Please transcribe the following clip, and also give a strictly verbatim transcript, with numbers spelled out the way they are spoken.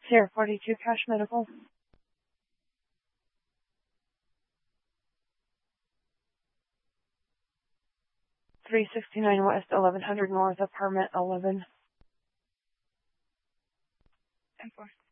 Sierra forty-two Cash Medical. three sixty-nine West, eleven hundred North, apartment eleven. ten four.